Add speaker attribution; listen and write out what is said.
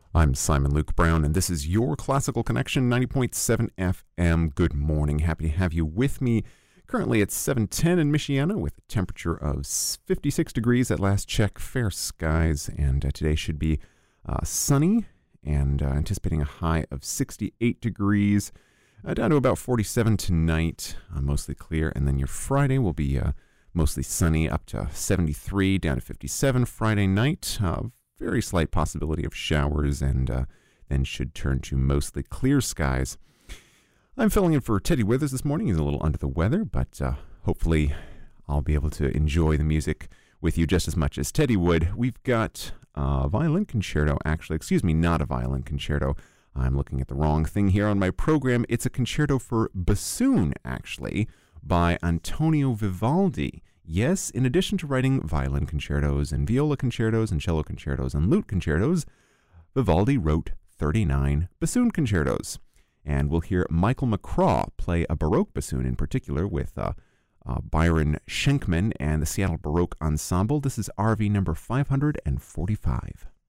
Speaker 1: I'm Simon Luke Brown, and this is your Classical Connection 90.7 FM. Good morning. Happy to have you with me. Currently it's 7:10 in Michiana with a temperature of 56 degrees at last check, fair skies, and today should be sunny and anticipating a high of 68 degrees, down to about 47 tonight, mostly clear, and then your Friday will be mostly sunny, up to 73, down to 57 Friday night. Very slight possibility of showers, and then should turn to mostly clear skies. I'm filling in for Teddy Withers this morning. He's a little under the weather, but hopefully I'll be able to enjoy the music with you just as much as Teddy would. We've got a violin concerto, actually. Excuse me, not a violin concerto. I'm looking at the wrong thing here on my program. It's a concerto for bassoon, actually, by Antonio Vivaldi. Yes, in addition to writing violin concertos and viola concertos and cello concertos and lute concertos, Vivaldi wrote 39 bassoon concertos. And we'll hear Michael McCraw play a Baroque bassoon in particular with Byron Schenkman and the Seattle Baroque Ensemble. This is RV number 545.